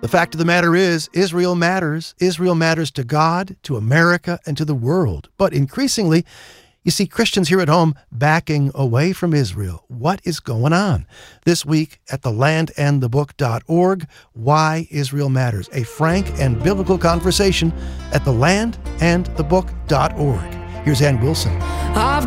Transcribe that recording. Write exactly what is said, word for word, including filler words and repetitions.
The fact of the matter is, Israel matters. Israel matters to God, to America, and to the world. But increasingly, you see Christians here at home backing away from Israel. What is going on? This week at the land and the book dot org, Why Israel Matters, a frank and biblical conversation at the land and the book dot org. Here's Ann Wilson. I've